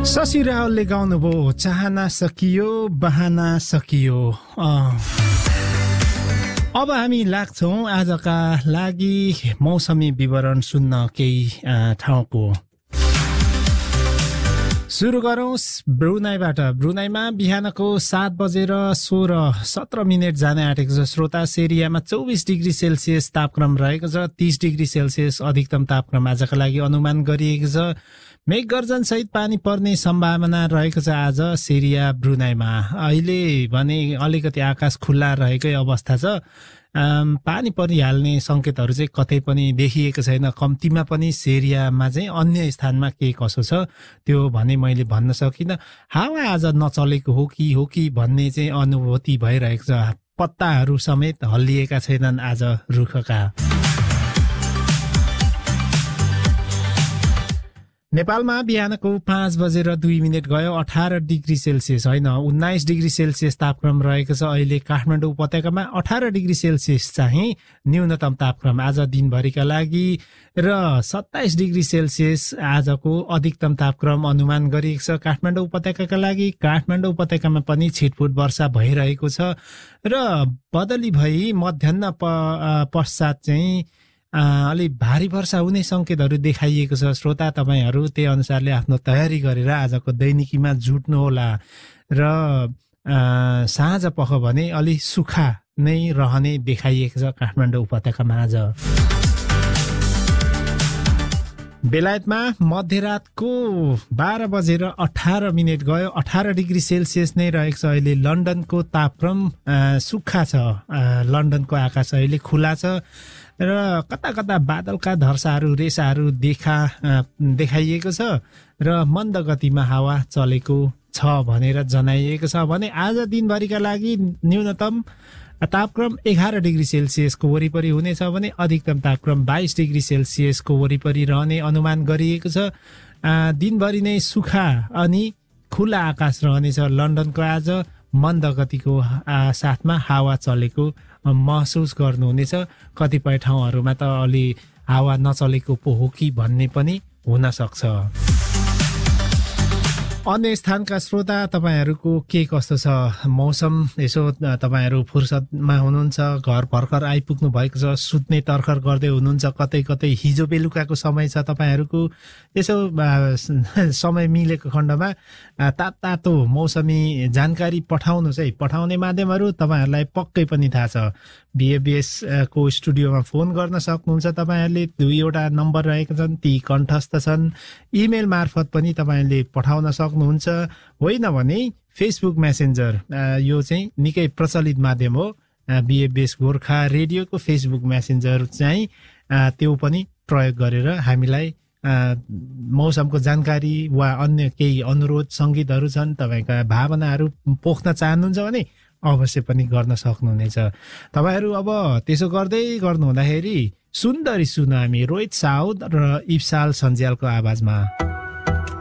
शशि रावलले गाउनुभयो चाहना सकियो बहाना सकियो। अब हामी लाग्छौं आजका लागि मौसमी विवरण सुन्न केही ठाउँको। सुरु गरौं ब्रुनाईबाट। ब्रुनाईमा बिहानको 7:16 जाने आँटेको छ। श्रोता सेरियामा 24 डिग्री सेल्सियस तापक्रम रहेको छ। 30 डिग्री सेल्सियस अधिकतम तापक्रम आजका लागि अनुमान गरिएको छ। मेघगर्जन सहित पानी पर्ने सम्भावना रहेको छ आज सेरिया ब्रुनाईमा। अहिले भने अलिकति आकाश खुल्ला रहेकै अवस्था छ। पानी परिहाल्ने संकेतहरू चाहिँ कतै पनि देखिएको छैन। कम्तीमा पनि सेरियामा चाहिँ अन्य स्थानमा के कसो छ त्यो भने मैले भन्न सकिनँ। हावा आज नचलेको हो कि भन्ने चाहिँ अनुभूति भइरहेको छ। पत्ताहरू समेत हल्लिएका छैनन् आज रुखका। नेपालमा बिहानको 5:02 गयो। 18 डिग्री सेल्सियस होइन 19 डिग्री सेल्सियस तापक्रम रहेको छ। अहिले काठमाडौँ उपत्यकामा 18 डिग्री सेल्सियस चाहिँ न्यूनतम तापक्रम आज दिनभरिका लागि र 27 डिग्री सेल्सियस आजको अधिकतम तापक्रम अनुमान गरिएको छ काठमाडौँ उपत्यकाका लागि। काठमाडौँ उपत्यकामा पनि छिटफुट वर्षा भइरहेको छ र बदली भई मध्याह्न पश्चात चाहिँ अलि भारी वर्षा हुने संकेतहरू देखाइएको छ। श्रोता तपाईहरू त्यही अनुसारले आफ्नो तयारी गरेर आजको दैनिकीमा जुट्नुहोला र साँझ पख भने अलि सुक्खा नै रहने देखाइएको छ काठमाडौँ उपत्यकामा आज। बेलायतमा मध्यरातको 12:18 गयो। 18 डिग्री सेल्सियस नै रहेको छ अहिले। लन्डनको तापक्रम सुक्खा छ। लन्डनको आकाश अहिले खुला छ र कता कता बादलका धर्साहरू रेसाहरू देखाइएको छ र मन्द गतिमा हावा चलेको छ भनेर जनाइएको छ भने आज दिनभरिका लागि न्यूनतम तापक्रम 11 डिग्री सेल्सियसको वरिपरि हुनेछ भने अधिकतम तापक्रम 22 डिग्री सेल्सियसको वरिपरि रहने अनुमान गरिएको छ। दिनभरि नै सुक्खा अनि खुला आकाश रहनेछ। लन्डनको आज मन्द गतिको साथमा हावा चलेको महसुस गर्नुहुनेछ। कतिपय ठाउँहरूमा त अलि हावा नचलेको पो हो कि भन्ने पनि हुन सक्छ। अन्य स्थानका श्रोता तपाईहरूको के कस्तो छ मौसम? यसो तपाईहरू फुर्सदमा हुनुहुन्छ, घर भर्खर आइपुग्नु भएको छ, सुत्ने तर्खर गर्दै हुनुहुन्छ, कतै कतै हिजो बेलुकाको समय छ तपाईहरूको। यसो समय मिलेको खण्डमा तातो मौसमी जानकारी पठाउनुहोस् है। पठाउने माध्यमहरू तपाईहरूलाई पक्कै पनि थाहा छ। बीएबीएस को स्टुडियोमा फोन गर्न सक्नुहुन्छ तपाईहरूले। 2वटा नम्बर रहेका छन्, ती कण्ठस्थ छन्। इमेल मार्फत पनि तपाईले पठाउन सक्नुहुन्छ। होइन भने फेसबुक मेसेन्जर, यो चाहिँ निकै प्रचलित माध्यम हो। बीएबीएस गोर्खा रेडियोको फेसबुक मेसेन्जर चाहिँ त्यो पनि प्रयोग गरेर हामीलाई मौसमको जानकारी वा अन्य केही अनुरोध सङ्गीतहरू छन्, तपाईँका भावनाहरू पोख्न चाहनुहुन्छ भने अवश्य पनि गर्न सक्नुहुनेछ। तपाईहरू अब त्यसो गर्दै गर्नुहुँदाखेरि सुन्दरी सुनामी रोहित साउद र इप्साल सन्ज्यालको आवाजमा